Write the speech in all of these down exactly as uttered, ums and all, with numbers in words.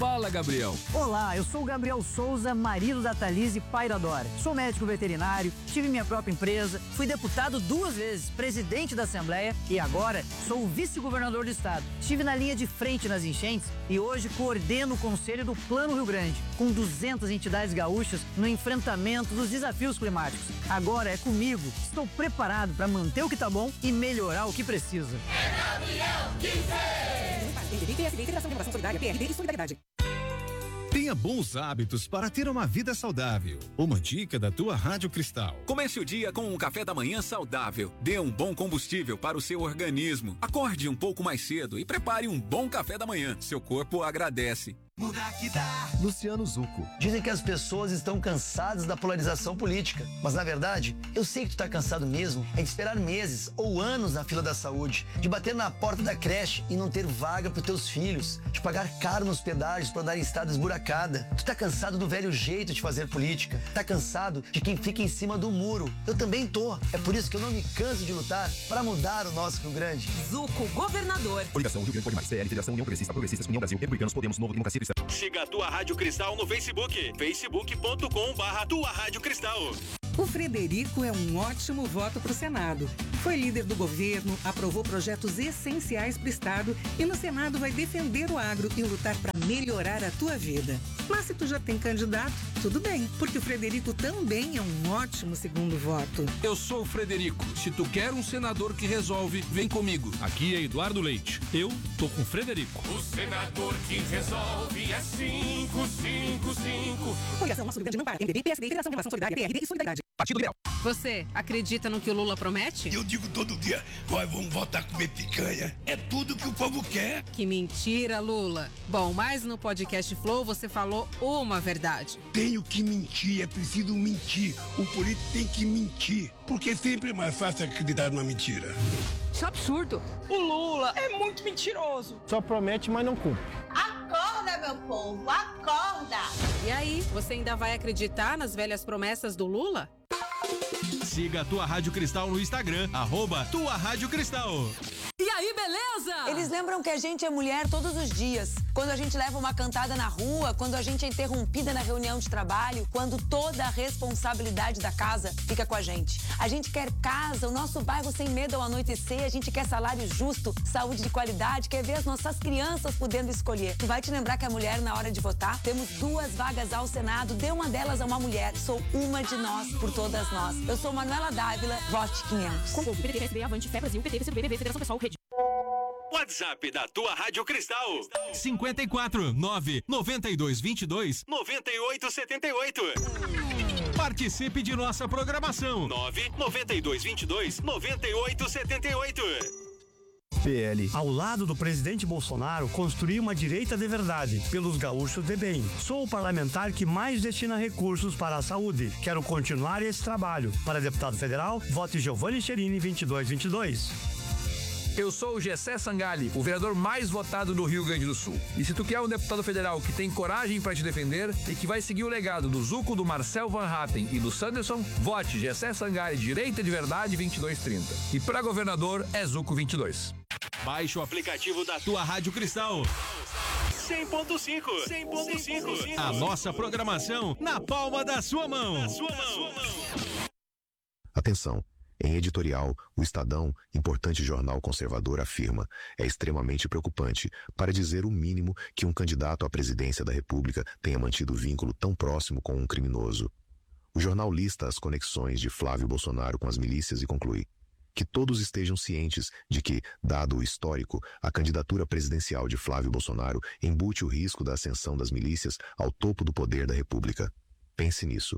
Fala, Gabriel. Olá, eu sou o Gabriel Souza, marido da Thalise e pai da Dora. Sou médico veterinário, tive minha própria empresa, fui deputado duas vezes, presidente da Assembleia e agora sou o vice-governador do estado. Estive na linha de frente nas enchentes e hoje coordeno o Conselho do Plano Rio Grande, com duzentas entidades gaúchas no enfrentamento dos desafios climáticos. Agora é comigo. Estou preparado para manter o que tá bom e melhorar o que precisa. É Gabriel quinze! Federação de Inovação Solidária, P R D e Solidariedade. Tenha bons hábitos para ter uma vida saudável. Uma dica da tua Rádio Cristal. Comece o dia com um café da manhã saudável. Dê um bom combustível para o seu organismo. Acorde um pouco mais cedo e prepare um bom café da manhã. Seu corpo agradece. Mudar que dá. Luciano Zucco. Dizem que as pessoas estão cansadas da polarização política, mas na verdade, eu sei que tu tá cansado mesmo é de esperar meses ou anos na fila da saúde, de bater na porta da creche e não ter vaga pros teus filhos, de pagar caro nos pedágios para andar em estrada esburacada. Tu tá cansado do velho jeito de fazer política, tá cansado de quem fica em cima do muro. Eu também tô. É por isso que eu não me canso de lutar para mudar o nosso Rio Grande. Zucco, governador. Coligação Rio Grande Pode Mais, C L, Federação União Progressista, Progressistas, União Brasil, Republicanos, Podemos, Novo, Democracia Cristã. Siga a tua Rádio Cristal no Facebook, facebook ponto com barra tua Rádio Cristal. O Frederico é um ótimo voto para o Senado. Foi líder do governo, aprovou projetos essenciais para o Estado e no Senado vai defender o agro e lutar para melhorar a tua vida. Mas se tu já tem candidato, tudo bem, porque o Frederico também é um ótimo segundo voto. Eu sou o Frederico. Se tu quer um senador que resolve, vem comigo. Aqui é Eduardo Leite. Eu tô com o Frederico. O senador que resolve é cinco cinco cinco. Coligação Nosso Rio Grande não para. M D B, P S D, Federação de Inovação Solidária, P R D e Solidariedade. Partido Liberal. Você acredita no que o Lula promete? Eu digo todo dia, nós vamos voltar a comer picanha. É tudo que o povo quer. Que mentira, Lula. Bom, mas no podcast Flow você falou uma verdade. Tenho que mentir, é preciso mentir. O político tem que mentir, porque sempre é mais fácil acreditar numa mentira. Isso é absurdo. O Lula é muito mentiroso. Só promete, mas não cumpre. Acorda, meu povo, acorda! E aí, você ainda vai acreditar nas velhas promessas do Lula? Siga a tua Rádio Cristal no Instagram, arroba tua Rádio Cristal. E aí, beleza? Eles lembram que a gente é mulher todos os dias. Quando a gente leva uma cantada na rua, quando a gente é interrompida na reunião de trabalho, quando toda a responsabilidade da casa fica com a gente. A gente quer casa, o nosso bairro sem medo ao anoitecer, a gente quer salário justo, saúde de qualidade, quer ver as nossas crianças podendo escolher. Tu vai te lembrar que a mulher, na hora de votar, temos duas vagas ao Senado, dê uma delas a uma mulher. Sou uma de nós, por todas nós. Eu sou Manuela Dávila, vote quinhentos. Com o P D T, P S D, Avante, Fé Brasil, P T, P C do B B B, Federação Pessoal, Rede. WhatsApp da tua Rádio Cristal. cinco quatro nove nove dois dois dois nove oito sete oito. Participe de nossa programação. nove nove dois dois dois nove oito sete oito. P L. Ao lado do presidente Bolsonaro, construir uma direita de verdade, pelos gaúchos de bem. Sou o parlamentar que mais destina recursos para a saúde. Quero continuar esse trabalho. Para deputado federal, vote Giovanni Cherini vinte e dois vinte e dois. Eu sou o Gessé Sangalli, o vereador mais votado do Rio Grande do Sul. E se tu quer um deputado federal que tem coragem para te defender e que vai seguir o legado do Zucco, do Marcel Van Hatten e do Sanderson, vote Gessé Sangalli, direita de verdade vinte e dois trinta. E para governador é Zucco vinte e dois. Baixe o aplicativo da tua Rádio Cristal. cem ponto cinco. cem ponto cinco. A nossa programação na palma da sua mão. Na sua mão. Atenção. Em editorial, o Estadão, importante jornal conservador, afirma: é extremamente preocupante, para dizer o mínimo, que um candidato à presidência da República tenha mantido vínculo tão próximo com um criminoso. O jornal lista as conexões de Flávio Bolsonaro com as milícias e conclui que todos estejam cientes de que, dado o histórico, a candidatura presidencial de Flávio Bolsonaro embute o risco da ascensão das milícias ao topo do poder da República. Pense nisso.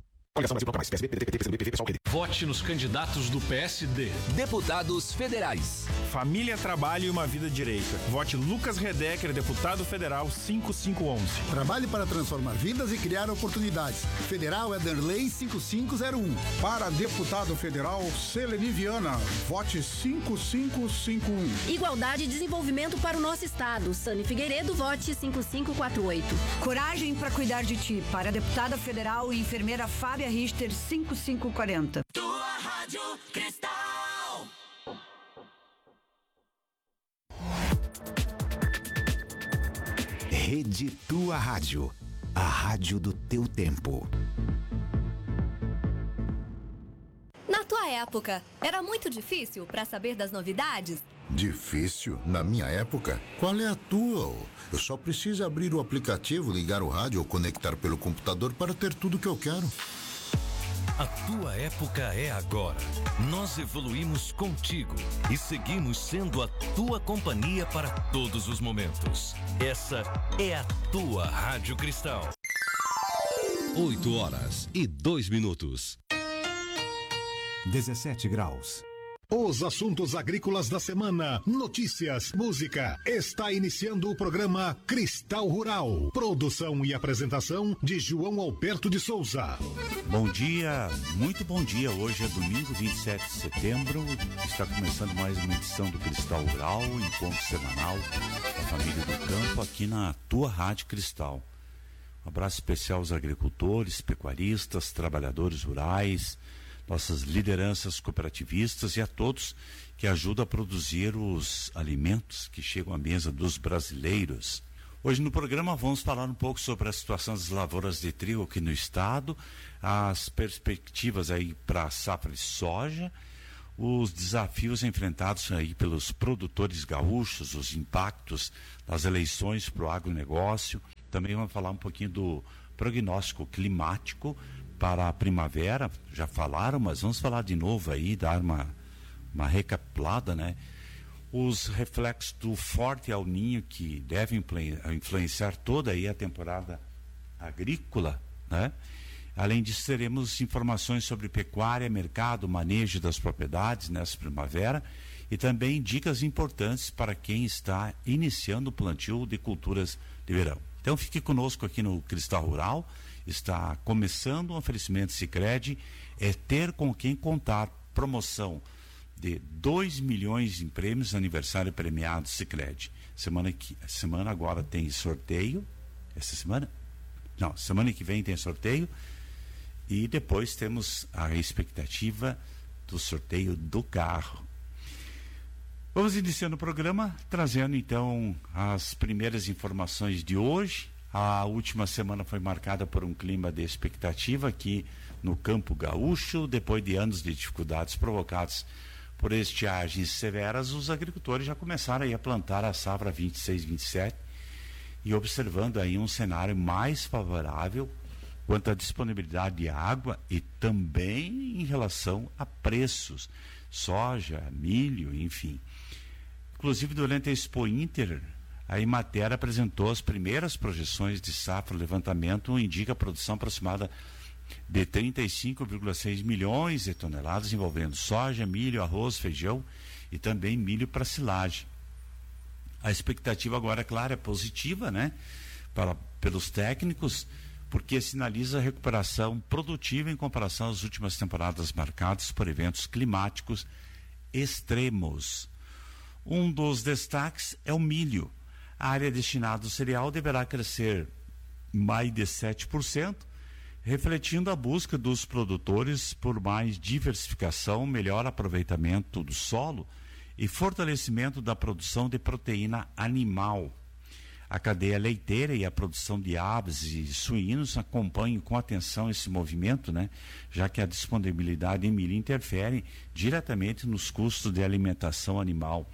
Vote nos candidatos do P S D. Deputados federais. Família, trabalho e uma vida direita. Vote Lucas Redecker, deputado federal cinco cinco um um. Trabalhe para transformar vidas e criar oportunidades. Federal é Derlei cinco cinco zero um. Para deputado federal, Seleni Viana. Vote cinco cinco cinco um. Igualdade e desenvolvimento para o nosso estado. Sani Figueiredo, vote cinco cinco quatro oito. Coragem para cuidar de ti. Para a deputada federal e enfermeira Fábia Richter, cinco cinco quarenta. Tua Rádio Cristal. Rede Tua Rádio, a rádio do teu tempo. Na tua época, era muito difícil para saber das novidades? Difícil? Na minha época? Qual é a tua? Eu só preciso abrir o aplicativo, ligar o rádio ou conectar pelo computador para ter tudo que eu quero. A tua época é agora. Nós evoluímos contigo e seguimos sendo a tua companhia para todos os momentos. Essa é a tua Rádio Cristal. oito horas e dois minutos. dezessete graus. Os assuntos agrícolas da semana, notícias, música. Está iniciando o programa Cristal Rural. Produção e apresentação de João Alberto de Souza. Bom dia, muito bom dia. Hoje é domingo, vinte e sete de setembro. Está começando mais uma edição do Cristal Rural, encontro semanal da família do campo aqui na tua Rádio Cristal. Um abraço especial aos agricultores, pecuaristas, trabalhadores rurais, nossas lideranças cooperativistas e a todos que ajudam a produzir os alimentos que chegam à mesa dos brasileiros. Hoje no programa vamos falar um pouco sobre a situação das lavouras de trigo aqui no estado, as perspectivas aí para a safra de soja, os desafios enfrentados aí pelos produtores gaúchos, os impactos das eleições para o agronegócio. Também vamos falar um pouquinho do prognóstico climático para a primavera, já falaram, mas vamos falar de novo aí, dar uma, uma recapitulada, né? Os reflexos do forte El Niño que devem influ- influenciar toda aí a temporada agrícola, né? Além disso, teremos informações sobre pecuária, mercado, manejo das propriedades nessa primavera e também dicas importantes para quem está iniciando o plantio de culturas de verão. Então fique conosco aqui no Cristal Rural. Está começando um oferecimento Sicredi, é ter com quem contar. Promoção de dois milhões em prêmios, aniversário premiado Sicredi. Semana que semana agora tem sorteio. Essa semana? Não, semana que vem tem sorteio. E depois temos a expectativa do sorteio do carro. Vamos iniciando o programa, trazendo então as primeiras informações de hoje. A última semana foi marcada por um clima de expectativa aqui no campo gaúcho. Depois de anos de dificuldades provocadas por estiagens severas, os agricultores já começaram aí a plantar a safra vinte e seis, vinte e sete e observando aí um cenário mais favorável quanto à disponibilidade de água e também em relação a preços, soja, milho, enfim. Inclusive durante a Expo Inter, a Emater apresentou as primeiras projeções de safra. O levantamento indica a produção aproximada de trinta e cinco vírgula seis milhões de toneladas, envolvendo soja, milho, arroz, feijão e também milho para silagem. A expectativa agora, é claro, é positiva, né? Para, pelos técnicos, porque sinaliza a recuperação produtiva em comparação às últimas temporadas marcadas por eventos climáticos extremos. Um dos destaques é o milho. A área destinada ao cereal deverá crescer mais de sete por cento, refletindo a busca dos produtores por mais diversificação, melhor aproveitamento do solo e fortalecimento da produção de proteína animal. A cadeia leiteira e a produção de aves e suínos acompanham com atenção esse movimento, né? Já que a disponibilidade de milho interfere diretamente nos custos de alimentação animal.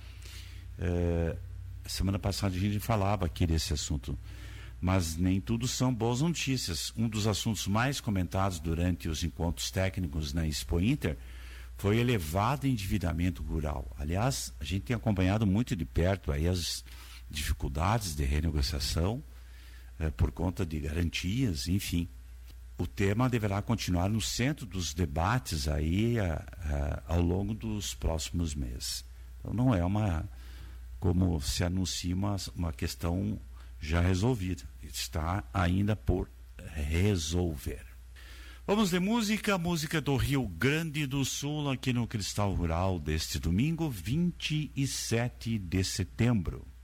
É... Semana passada a gente falava aqui desse assunto, mas nem tudo são boas notícias. Um dos assuntos mais comentados durante os encontros técnicos na Expo Inter foi o elevado endividamento rural. Aliás, a gente tem acompanhado muito de perto aí as dificuldades de renegociação eh, por conta de garantias, enfim. O tema deverá continuar no centro dos debates aí a, a, ao longo dos próximos meses. Então não é uma... como se anuncia uma, uma questão já resolvida, está ainda por resolver. Vamos de música, música do Rio Grande do Sul, aqui no Cristal Rural deste domingo, vinte e sete de setembro.